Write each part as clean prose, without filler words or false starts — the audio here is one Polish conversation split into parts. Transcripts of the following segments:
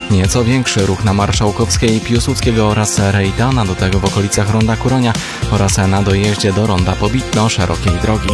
Nieco większy ruch na Marszałkowskiej, Piłsudskiego oraz Rejdana, do tego w okolicach Ronda Kuronia oraz na dojeździe do Ronda Pobitno szerokiej drogi.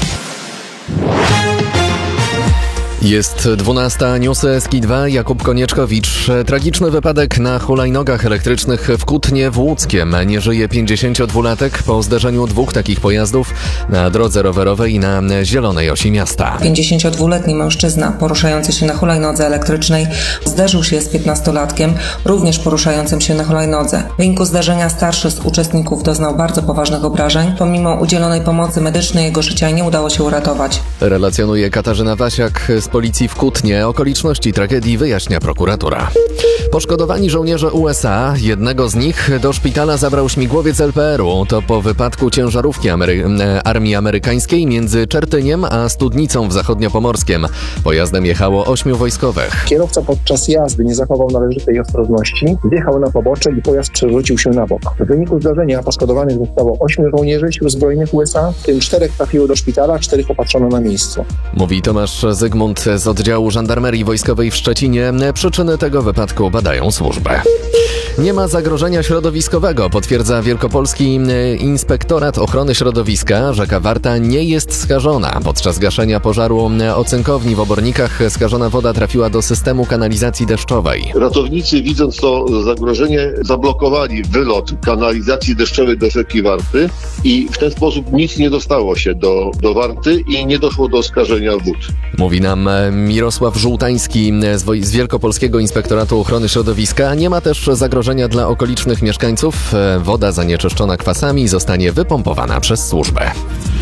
Jest 12, newsy SKI 2, Jakub Konieczkowicz. Tragiczny wypadek na hulajnogach elektrycznych w Kutnie w Łódzkiem. Nie żyje 52-latek po zderzeniu dwóch takich pojazdów na drodze rowerowej na zielonej osi miasta. 52-letni mężczyzna poruszający się na hulajnodze elektrycznej zderzył się z 15-latkiem, również poruszającym się na hulajnodze. W wyniku zdarzenia starszy z uczestników doznał bardzo poważnych obrażeń. Pomimo udzielonej pomocy medycznej jego życia nie udało się uratować. Relacjonuje Katarzyna Wasiak z policji w Kutnie. Okoliczności tragedii wyjaśnia prokuratura. Poszkodowani żołnierze USA, jednego z nich do szpitala zabrał śmigłowiec LPR-u. To po wypadku ciężarówki armii amerykańskiej między Czertyniem a Studnicą w Zachodniopomorskiem. Pojazdem jechało 8 wojskowych. Kierowca podczas jazdy nie zachował należytej ostrożności, wjechał na pobocze i pojazd przewrócił się na bok. W wyniku zdarzenia poszkodowanych zostało 8 żołnierzy Sił Zbrojnych USA, w tym 4 trafiło do szpitala, 4 opatrzono na miejscu. Mówi Tomasz Zygmunt z oddziału Żandarmerii Wojskowej w Szczecinie. Przyczyny tego wypadku badają służby. Nie ma zagrożenia środowiskowego, potwierdza Wielkopolski Inspektorat Ochrony Środowiska. Rzeka Warta nie jest skażona. Podczas gaszenia pożaru ocynkowni w Obornikach skażona woda trafiła do systemu kanalizacji deszczowej. Ratownicy, widząc to zagrożenie, zablokowali wylot kanalizacji deszczowej do rzeki Warty i w ten sposób nic nie dostało się do Warty i nie doszło do skażenia wód. Mówi nam Mirosław Żółtański z Wielkopolskiego Inspektoratu Ochrony Środowiska. Nie ma też zagrożenia dla okolicznych mieszkańców. Woda zanieczyszczona kwasami zostanie wypompowana przez służbę.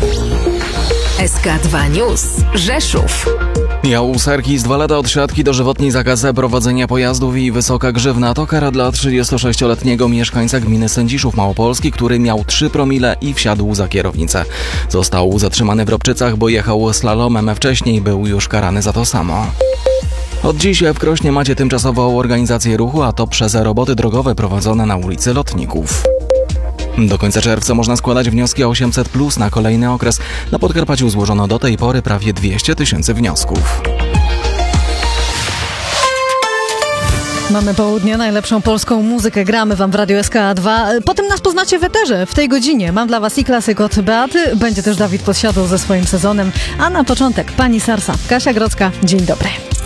SK2 News. Rzeszów. Jałusarki z 2 lata odsiadki, dożywotni zakaz prowadzenia pojazdów i wysoka grzywna to kara dla 36-letniego mieszkańca gminy Sędziszów Małopolski, który miał 3 promile i wsiadł za kierownicę. Został zatrzymany w Robczycach, bo jechał slalomem. Wcześniej był już karany za to samo. Od dziś w Krośnie macie tymczasową organizację ruchu, a to przez roboty drogowe prowadzone na ulicy Lotników. Do końca czerwca można składać wnioski o 800+ na kolejny okres. Na Podkarpaciu złożono do tej pory prawie 200 000 wniosków. Mamy południe, najlepszą polską muzykę gramy wam w Radiu SK2. Potem nas poznacie w eterze w tej godzinie. Mam dla was i klasyk od Beaty, będzie też Dawid Podsiadło ze swoim sezonem, a na początek pani Sarsa, Kasia Grodzka. Dzień dobry.